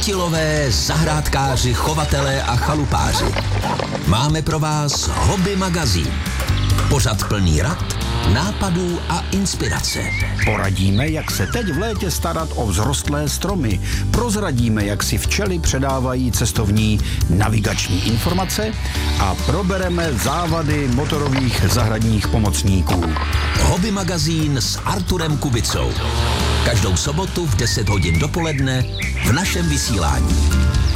Chytilové, zahrádkáři, chovatelé a chalupáři. Máme pro vás Hobby magazín. Pořad plný rad, nápadů a inspirace. Poradíme, jak se teď v létě starat o vzrostlé stromy. Prozradíme, jak si včely předávají cestovní navigační informace a probereme závady motorových zahradních pomocníků. Hobby magazín s Arturem Kubicou. Každou sobotu v 10 hodin dopoledne v našem vysílání.